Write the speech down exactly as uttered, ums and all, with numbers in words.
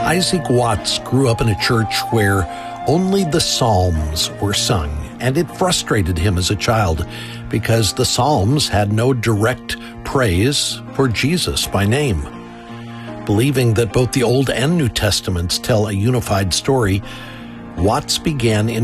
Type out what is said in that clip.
Isaac Watts grew up in a church where only the Psalms were sung, and it frustrated him as a child because the Psalms had no direct praise for Jesus by name. Believing that both the Old and New Testaments tell a unified story, Watts began in